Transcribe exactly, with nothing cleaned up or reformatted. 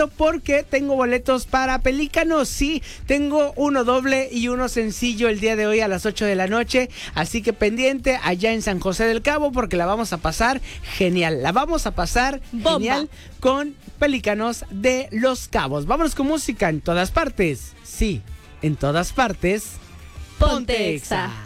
atento porque tengo boletos para Pelícanos. Sí, tengo uno doble y uno sencillo el día de hoy a las ocho de la noche. Así que pendiente allá en San José del Cabo porque la vamos a pasar genial. La vamos a pasar Bomba. genial con Pelícanos de Los Cabos. Vámonos con música en todas partes. Sí, en todas partes. Ponte Exa.